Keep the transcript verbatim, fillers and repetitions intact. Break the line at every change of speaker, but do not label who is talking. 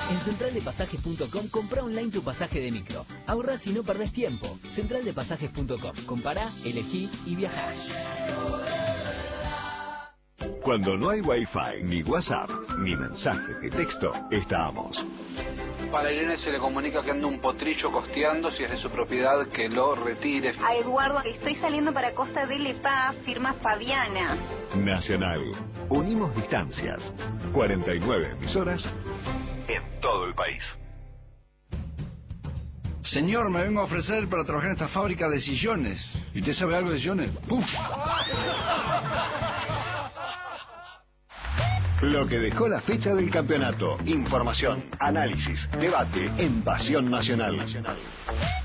En central de pasajes punto com compra online tu pasaje de micro. Ahorrás y no perdés tiempo. central de pasajes punto com. Compará, elegí y viajá.
Cuando no hay Wi-Fi, ni WhatsApp, ni mensajes de texto, estamos.
Para Irene se le comunica que anda un potrillo costeando, si es de su propiedad, que lo retire.
A Eduardo, estoy saliendo para Costa del Epá, firma Fabiana.
Nacional. Unimos distancias. cuarenta y nueve emisoras en todo el país.
Señor, me vengo a ofrecer para trabajar en esta fábrica de sillones. ¿Y usted sabe algo de sillones? ¡Puf!
Lo que dejó la fecha del campeonato. Información, análisis, debate en Pasión Nacional.